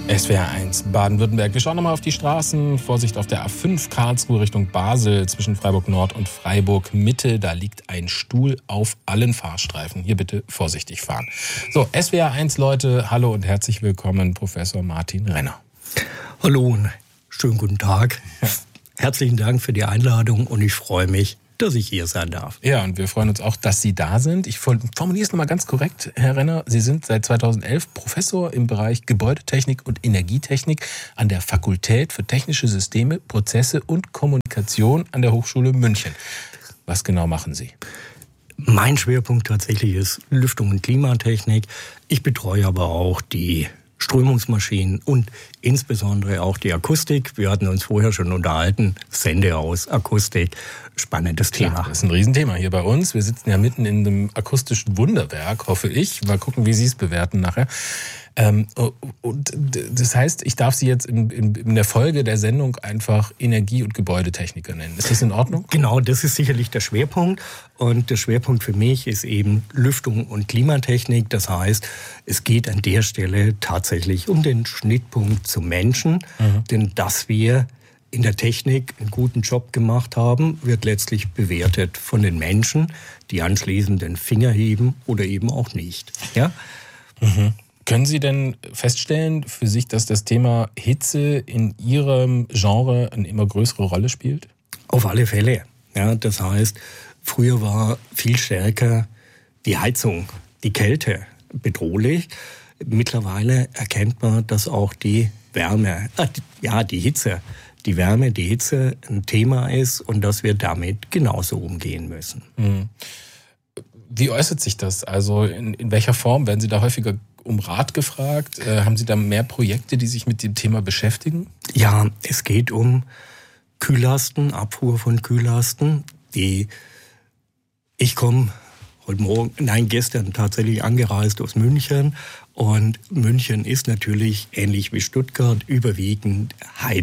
SWR 1 Baden-Württemberg. Wir schauen nochmal auf die Straßen. Vorsicht auf der A5 Karlsruhe Richtung Basel zwischen Freiburg Nord und Freiburg Mitte. Da liegt ein Stuhl auf allen Fahrstreifen. Hier bitte vorsichtig fahren. So, SWR 1 Leute, hallo und herzlich willkommen, Professor Martin Renner. Hallo und schönen guten Tag. Herzlichen Dank für die Einladung und ich freue mich, dass ich hier sein darf. Ja, und wir freuen uns auch, dass Sie da sind. Ich formuliere es nochmal ganz korrekt, Herr Renner. Sie sind seit 2011 Professor im Bereich Gebäudetechnik und Energietechnik an der Fakultät für Technische Systeme, Prozesse und Kommunikation an der Hochschule München. Was genau machen Sie? Mein Schwerpunkt tatsächlich ist Lüftung und Klimatechnik. Ich betreue aber auch die Strömungsmaschinen und insbesondere auch die Akustik. Wir hatten uns vorher schon unterhalten. Sendehaus, Akustik, spannendes Thema. Klar, das ist ein Riesenthema hier bei uns. Wir sitzen ja mitten in einem akustischen Wunderwerk, hoffe ich. Mal gucken, wie Sie es bewerten nachher. Und das heißt, ich darf Sie jetzt in der Folge der Sendung einfach Energie- und Gebäudetechniker nennen. Ist das in Ordnung? Genau, das ist sicherlich der Schwerpunkt. Und der Schwerpunkt für mich ist eben Lüftung und Klimatechnik. Das heißt, es geht an der Stelle tatsächlich um den Schnittpunkt zum Menschen. Denn dass wir in der Technik einen guten Job gemacht haben, wird letztlich bewertet von den Menschen, die anschließend den Finger heben oder eben auch nicht. Ja? Können Sie denn feststellen für sich, dass das Thema Hitze in Ihrem Genre eine immer größere Rolle spielt? Auf alle Fälle. Ja, das heißt, früher war viel stärker die Heizung, die Kälte bedrohlich. Mittlerweile erkennt man, dass auch die Wärme, die Hitze, die Wärme, die Hitze ein Thema ist und dass wir damit genauso umgehen müssen. Wie äußert sich das? Also in welcher Form? Werden Sie da häufiger um Rat gefragt? Haben Sie da mehr Projekte, die sich mit dem Thema beschäftigen? Ja, es geht um Kühllasten, Abfuhr von Kühllasten. Ich komme gestern tatsächlich angereist aus München. Und München ist natürlich, ähnlich wie Stuttgart, überwiegend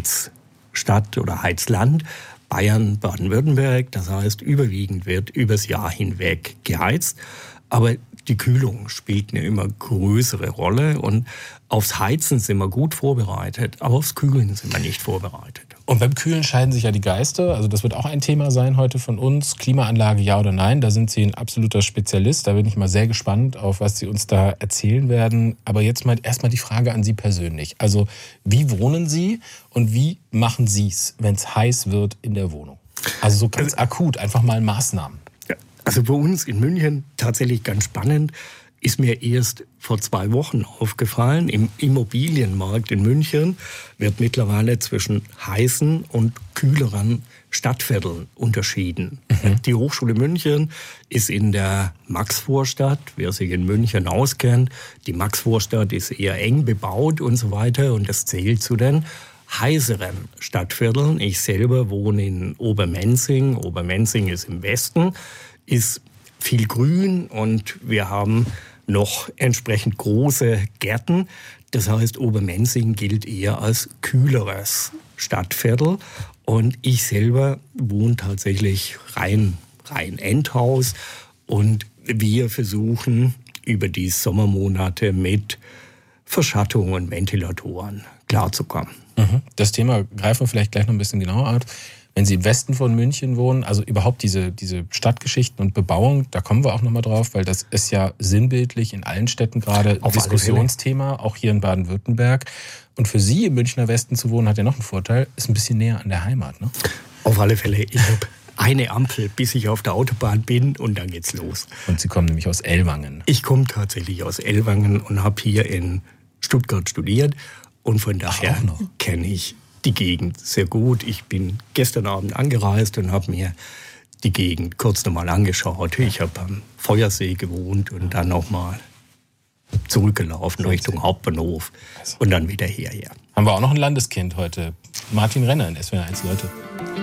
Heizstadt oder Heizland. Bayern, Baden-Württemberg, das heißt, überwiegend wird übers Jahr hinweg geheizt. Aber die Kühlung spielt eine immer größere Rolle und aufs Heizen sind wir gut vorbereitet, aber aufs Kühlen sind wir nicht vorbereitet. Und beim Kühlen scheiden sich ja die Geister. Also das wird auch ein Thema sein heute von uns. Klimaanlage, ja oder nein? Da sind Sie ein absoluter Spezialist. Da bin ich mal sehr gespannt, auf was Sie uns da erzählen werden. Aber jetzt mal erstmal die Frage an Sie persönlich. Also wie wohnen Sie und wie machen Sie es, wenn es heiß wird in der Wohnung? Also so ganz akut, einfach mal Maßnahmen. Also bei uns in München tatsächlich ganz spannend, ist mir erst vor 2 Wochen aufgefallen. Im Immobilienmarkt in München wird mittlerweile zwischen heißen und kühleren Stadtvierteln unterschieden. Die Hochschule München ist in der Maxvorstadt, wer sich in München auskennt. Die Maxvorstadt ist eher eng bebaut und so weiter und das zählt zu den heißeren Stadtvierteln. Ich selber wohne in Obermenzing. Obermenzing ist im Westen, ist viel grün und wir haben noch entsprechend große Gärten. Das heißt, Obermenzing gilt eher als kühleres Stadtviertel. Und ich selber wohne tatsächlich rein Endhaus. Und wir versuchen über die Sommermonate mit Verschattung und Ventilatoren klarzukommen. Das Thema greifen wir vielleicht gleich noch ein bisschen genauer an. Wenn Sie im Westen von München wohnen, also überhaupt diese Stadtgeschichten und Bebauung, da kommen wir auch nochmal drauf, weil das ist ja sinnbildlich in allen Städten gerade ein Diskussionsthema, auch hier in Baden-Württemberg. Und für Sie im Münchner Westen zu wohnen, hat ja noch einen Vorteil, ist ein bisschen näher an der Heimat, ne? Auf alle Fälle. Ich habe eine Ampel, bis ich auf der Autobahn bin und dann geht's los. Und Sie kommen nämlich aus Ellwangen. Ich komme tatsächlich aus Ellwangen und habe hier in Stuttgart studiert und von daher kenne ich die Gegend sehr gut. Ich bin gestern Abend angereist und habe mir die Gegend kurz nochmal angeschaut. Ich habe am Feuersee gewohnt und dann nochmal zurückgelaufen Richtung Hauptbahnhof und dann wieder hierher. Haben wir auch noch ein Landeskind heute. Martin Renner in SWR 1 Leute.